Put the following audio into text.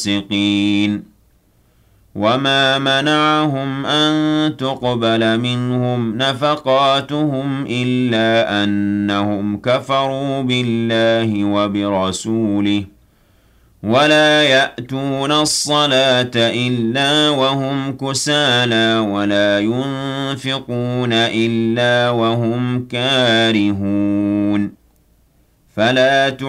الفاسقين وما منعهم أن تقبل منهم نفقاتهم إلا أنهم كفروا بالله وبرسوله ولا يأتون الصلاة إلا وهم كسالى ولا ينفقون إلا وهم كارهون فلا